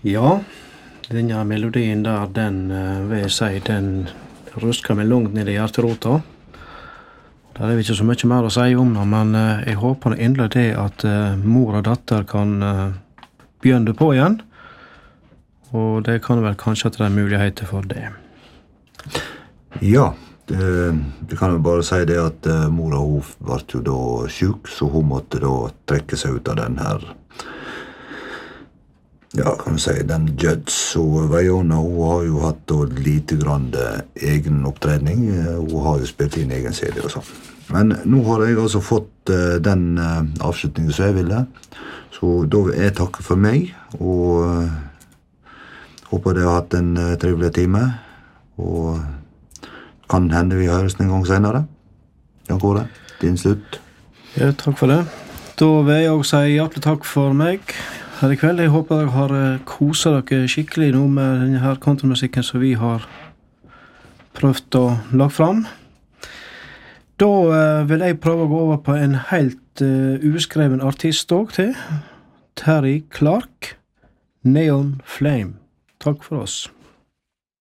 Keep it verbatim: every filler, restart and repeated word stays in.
Ja, denne melodien der, den eh, vil jeg si, den rusker meg langt ned i hjerterota. Der er ikke så mye mer å si om det, men eh, jeg håper endelig det at eh, mor og datter kan eh, begynne på igjen. Og det kan vel kanskje at det er muligheter for det. Ja, det, det kan jo bare si det at uh, mora hun var jo da syk, så hun måtte da trekke seg ut av den her, ja, kan du si, den Judds. Og Vaiona, hun har jo hatt da lite grann uh, egen opptredning, uh, hun har jo spilt inn egen C D og sånn. Men nå har jeg altså fått uh, den uh, avslutningen som jeg ville, så da vil jeg takke for meg, og uh, håper dere har hatt en uh, trivelig time, og kan hende vi høres en gang senere. Jan Kåre, din slutt. Ja, takk for det. Da vil jeg også si hjertelig takk for meg her i kveld. Jeg håper dere har uh, koset dere skikkelig nå med denne her countrymusikken som vi har prøvd å lage fram. Da uh, vil jeg prøve å gå over på en helt uh, uskreven artist også til. Terry Clark, Neon Flame. Takk for oss.